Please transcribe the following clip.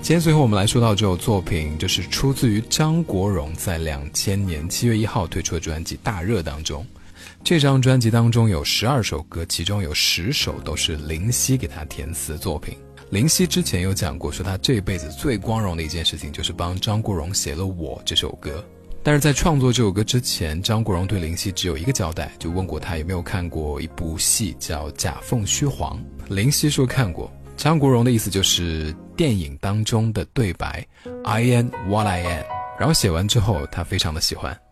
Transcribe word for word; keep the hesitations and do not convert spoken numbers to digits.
今天最后我们来说到这首作品，就是出自于张国荣在两千年七月一号推出的专辑《大热》当中。这张专辑当中有十二首歌，其中有十首都是林夕给他填词的作品。林夕之前有讲过，说他这辈子最光荣的一件事情就是帮张国荣写了《我》这首歌。但是在创作这首歌之前，张国荣对林夕只有一个交代，就问过他有没有看过一部戏叫《假凤虚凰》。林夕说看过。张国荣的意思就是电影当中的对白 I am what I am， 然后写完之后他非常的喜欢。